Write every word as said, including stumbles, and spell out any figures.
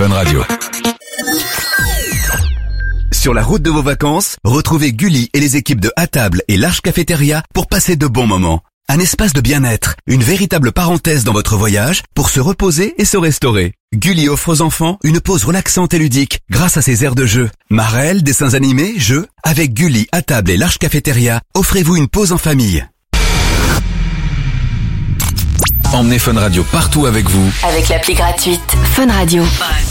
Fun Radio. Sur la route de vos vacances, retrouvez Gulli et les équipes de À Table et L'Arche Cafétéria pour passer de bons moments. Un espace de bien-être, une véritable parenthèse dans votre voyage pour se reposer et se restaurer. Gulli offre aux enfants une pause relaxante et ludique grâce à ses aires de jeu. Marelles, dessins animés, jeux. Avec Gulli, À Table et L'Arche Cafétéria, offrez-vous une pause en famille. Emmenez Fun Radio partout avec vous. Avec l'appli gratuite Fun Radio.